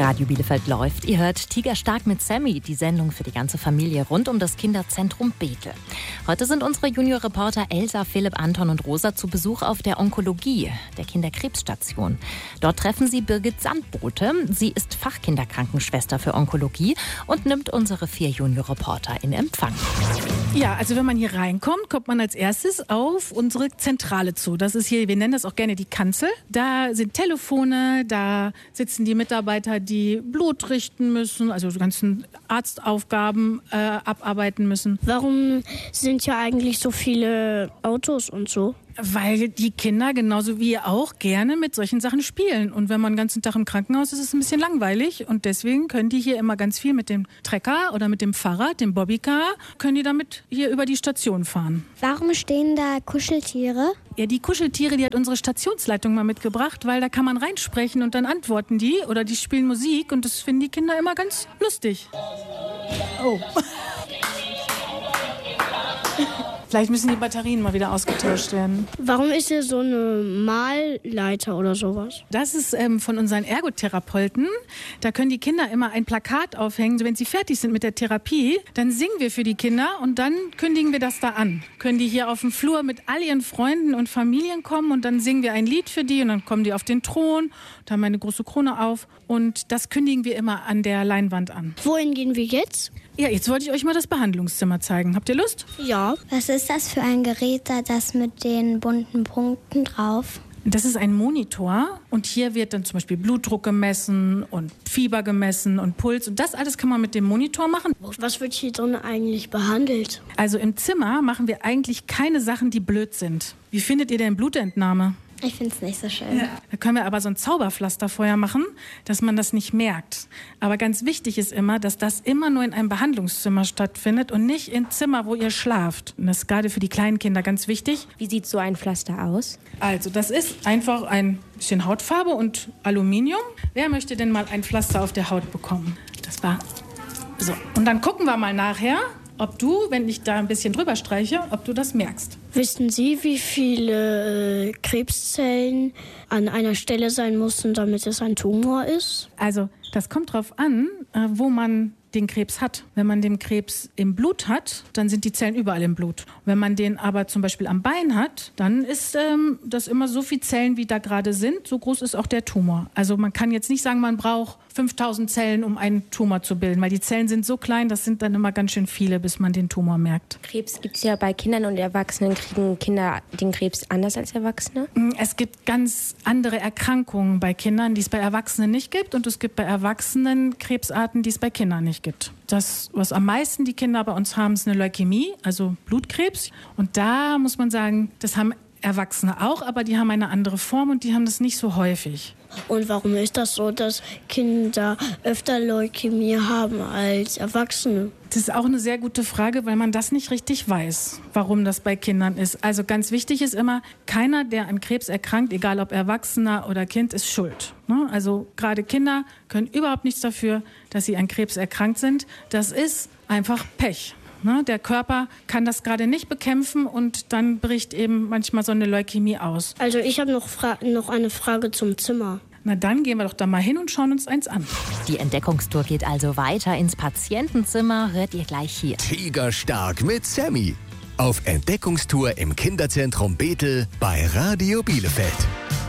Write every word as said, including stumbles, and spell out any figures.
Radio Bielefeld läuft. Ihr hört Tigerstark mit Sammy, die Sendung für die ganze Familie rund um das Kinderzentrum Bethel. Heute sind unsere Juniorreporter Elsa, Philipp, Anton und Rosa zu Besuch auf der Onkologie, der Kinderkrebsstation. Dort treffen sie Birgit Sandbote. Sie ist Fachkinderkrankenschwester für Onkologie und nimmt unsere vier Juniorreporter in Empfang. Ja, also wenn man hier reinkommt, kommt man als erstes auf unsere Zentrale zu. Das ist hier, wir nennen das auch gerne die Kanzel. Da sind Telefone, da sitzen die Mitarbeiter, die Blut richten müssen, also die ganzen Arztaufgaben äh, abarbeiten müssen. Warum sind ja eigentlich so viele Autos und so? Weil die Kinder genauso wie ihr auch gerne mit solchen Sachen spielen. Und wenn man den ganzen Tag im Krankenhaus ist, ist es ein bisschen langweilig. Und deswegen können die hier immer ganz viel mit dem Trecker oder mit dem Fahrrad, dem Bobbycar, können die damit hier über die Station fahren. Warum stehen da Kuscheltiere? Ja, die Kuscheltiere, die hat unsere Stationsleitung mal mitgebracht, weil da kann man reinsprechen und dann antworten die oder die spielen Musik und das finden die Kinder immer ganz lustig. Oh. Vielleicht müssen die Batterien mal wieder ausgetauscht werden. Warum ist hier so eine Malleiter oder sowas? Das ist ähm, von unseren Ergotherapeuten. Da können die Kinder immer ein Plakat aufhängen. So, wenn sie fertig sind mit der Therapie, dann singen wir für die Kinder und dann kündigen wir das da an. Können die hier auf dem Flur mit all ihren Freunden und Familien kommen und dann singen wir ein Lied für die und dann kommen die auf den Thron, da haben wir eine große Krone auf und das kündigen wir immer an der Leinwand an. Wohin gehen wir jetzt? Ja, jetzt wollte ich euch mal das Behandlungszimmer zeigen. Habt ihr Lust? Ja. Was ist das für ein Gerät da, das mit den bunten Punkten drauf? Das ist ein Monitor und hier wird dann zum Beispiel Blutdruck gemessen und Fieber gemessen und Puls und das alles kann man mit dem Monitor machen. Was wird hier drin eigentlich behandelt? Also im Zimmer machen wir eigentlich keine Sachen, die blöd sind. Wie findet ihr denn Blutentnahme? Ich finde es nicht so schön. Ja. Da können wir aber so ein Zauberpflaster vorher machen, dass man das nicht merkt. Aber ganz wichtig ist immer, dass das immer nur in einem Behandlungszimmer stattfindet und nicht im Zimmer, wo ihr schlaft. Und das ist gerade für die kleinen Kinder ganz wichtig. Wie sieht so ein Pflaster aus? Also das ist einfach ein bisschen Hautfarbe und Aluminium. Wer möchte denn mal ein Pflaster auf der Haut bekommen? Das war so. Und dann gucken wir mal nachher, ob du, wenn ich da ein bisschen drüber streiche, ob du das merkst. Wissen Sie, wie viele äh, Krebszellen an einer Stelle sein mussten, damit es ein Tumor ist? Also das kommt drauf an, äh, wo man den Krebs hat. Wenn man den Krebs im Blut hat, dann sind die Zellen überall im Blut. Wenn man den aber zum Beispiel am Bein hat, dann ist ähm, das immer so viele Zellen, wie da gerade sind. So groß ist auch der Tumor. Also man kann jetzt nicht sagen, man braucht fünftausend Zellen, um einen Tumor zu bilden, weil die Zellen sind so klein, das sind dann immer ganz schön viele, bis man den Tumor merkt. Krebs gibt es ja bei Kindern und Erwachsenen. Kriegen Kinder den Krebs anders als Erwachsene? Es gibt ganz andere Erkrankungen bei Kindern, die es bei Erwachsenen nicht gibt. Und es gibt bei Erwachsenen Krebsarten, die es bei Kindern nicht gibt. Das, was am meisten die Kinder bei uns haben, ist eine Leukämie, also Blutkrebs. Und da muss man sagen, das haben Erwachsene auch, aber die haben eine andere Form und die haben das nicht so häufig. Und warum ist das so, dass Kinder öfter Leukämie haben als Erwachsene? Das ist auch eine sehr gute Frage, weil man das nicht richtig weiß, warum das bei Kindern ist. Also ganz wichtig ist immer, keiner, der an Krebs erkrankt, egal ob Erwachsener oder Kind, ist schuld. Also gerade Kinder können überhaupt nichts dafür, dass sie an Krebs erkrankt sind. Das ist einfach Pech. Der Körper kann das gerade nicht bekämpfen und dann bricht eben manchmal so eine Leukämie aus. Also ich habe noch, Fra- noch eine Frage zum Zimmer. Na dann gehen wir doch da mal hin und schauen uns eins an. Die Entdeckungstour geht also weiter ins Patientenzimmer. Hört ihr gleich hier. Tigerstark mit Sammy. Auf Entdeckungstour im Kinderzentrum Bethel bei Radio Bielefeld.